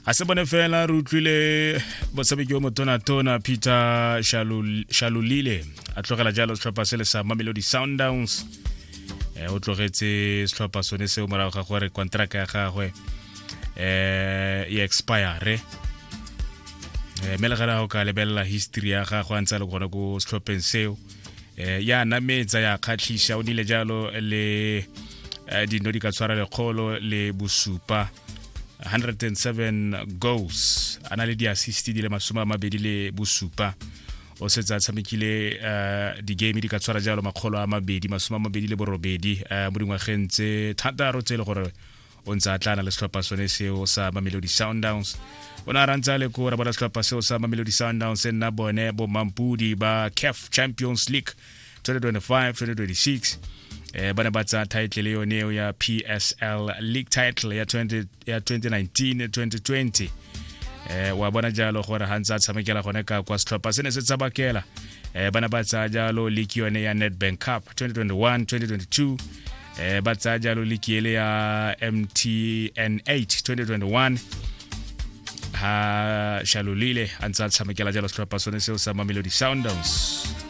a se bone fela re utlwile botshabeki o motona Peter Shalulile a tlogela jalo setlhopha se le sa Mamelodi Sundowns o tlogetse setlhopha sone seo morago ga gore kontraka ya gagwe e expire melegela go ka lebella history ya gagwe antsa le gona go setlhopheng seo ya nametsa ya khatlhisha o dile jalo le dino di ka tshwara lekgolo le bosupa 107 goals ana le di assist di le masoma mabedi le bosupa o setsa tshamekile di game di ka tshwara jalo makgolo a mabedi masoma mabedi le borobedi mo dingwageng tse thataro tse le gore o ntse a tlana le setlhopha sone seo sa Mamelodi Sundowns bona rantsa le ko ra bona setlhopha seo sa Mamelodi Sundowns nna bone bo mampudi ba CAF Champions League 2025-2026 bana ba tsa title yone ya PSL League title ya 2019-2020 wa bona jalo gore hantsa tshamekela gone ka kwa setlhopha sene se tsabakela bana ba tsa jalo league yone ya Nedbank Cup 2021-2022 ba tsa jalo league ile ya MTN 8 2021 ha Shalulile antsa tshamekela jalo setlhopha sone seo sa Mamelodi Sundowns